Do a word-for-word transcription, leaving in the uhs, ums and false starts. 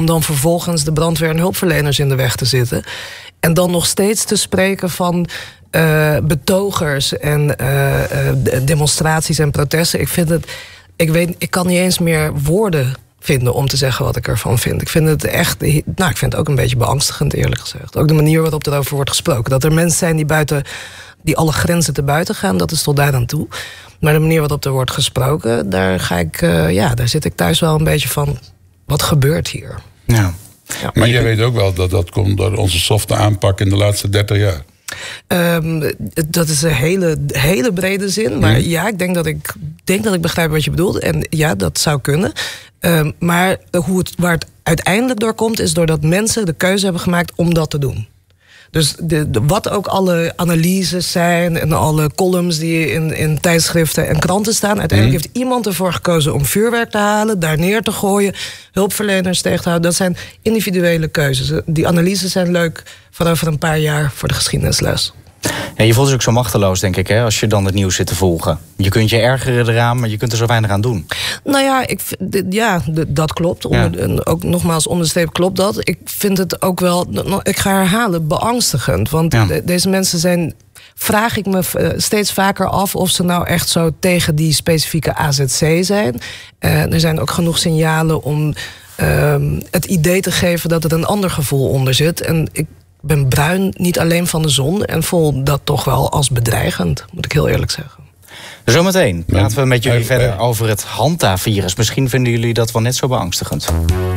om dan vervolgens de brandweer en hulpverleners in de weg te zitten. En dan nog steeds te spreken van uh, betogers en uh, uh, demonstraties en protesten. Ik vind het, ik weet, ik kan niet eens meer woorden vinden om te zeggen wat ik ervan vind. Ik vind het echt, nou, ik vind het ook een beetje beangstigend, eerlijk gezegd. Ook de manier waarop erover wordt gesproken. Dat er mensen zijn die buiten, die alle grenzen te buiten gaan, dat is tot daar aan toe. Maar de manier waarop er wordt gesproken, daar ga ik, uh, ja, daar zit ik thuis wel een beetje van, wat gebeurt hier? Ja. Ja. Maar jij weet ook wel dat dat komt door onze softe aanpak in de laatste dertig jaar. Um, dat is een hele, hele brede zin. Maar mm. ja, ik denk dat ik denk dat ik begrijp wat je bedoelt. En ja, dat zou kunnen. Um, maar hoe het, waar het uiteindelijk door komt, is doordat mensen de keuze hebben gemaakt om dat te doen. Dus de, de, wat ook alle analyses zijn en alle columns die in, in tijdschriften en kranten staan, uiteindelijk mm. heeft iemand ervoor gekozen om vuurwerk te halen, daar neer te gooien, hulpverleners tegen te houden. Dat zijn individuele keuzes. Die analyses zijn leuk voor over een paar jaar voor de geschiedenisles. Ja, je voelt je ook zo machteloos, denk ik, hè, als je dan het nieuws zit te volgen. Je kunt je ergeren eraan, maar je kunt er zo weinig aan doen. Nou ja, ik, ja dat klopt. Ja. En ook nogmaals onderstreep klopt dat. Ik vind het ook wel, ik ga herhalen, beangstigend. Want ja. de, deze mensen zijn, vraag ik me steeds vaker af of ze nou echt zo tegen die specifieke A Z C zijn. Uh, er zijn ook genoeg signalen om uh, het idee te geven dat er een ander gevoel onder zit. En ik Ik ben bruin, niet alleen van de zon, en voel dat toch wel als bedreigend, moet ik heel eerlijk zeggen. Zometeen praten we met jullie ja, verder ja. over het Hanta-virus. Misschien vinden jullie dat wel net zo beangstigend.